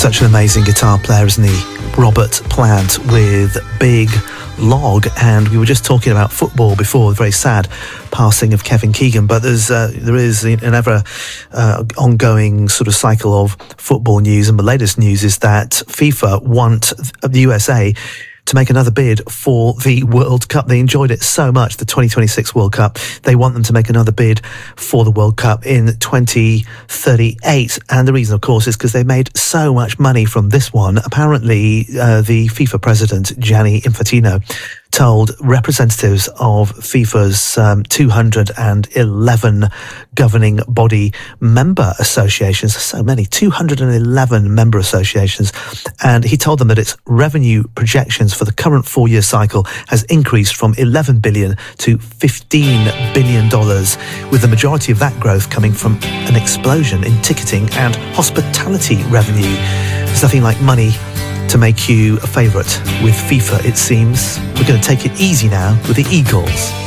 Such an amazing guitar player, isn't he? Robert Plant with Big Log, and we were just talking about football before, the very sad passing of Kevin Keegan, but there is an ever ongoing sort of cycle of football news, and the latest news is that FIFA want the USA to make another bid for the World Cup. They enjoyed it so much, the 2026 World Cup. They want them to make another bid for the World Cup in 2038. And the reason, of course, is because they made so much money from this one. Apparently, the FIFA president, Gianni Infantino, told representatives of FIFA's 211 governing body member associations, so many, 211 member associations, and he told them that its revenue projections for the current 4-year cycle has increased from $11 billion to $15 billion, with the majority of that growth coming from an explosion in ticketing and hospitality revenue. There's nothing like money to make you a favourite with FIFA, it seems. We're going to take it easy now with the Eagles.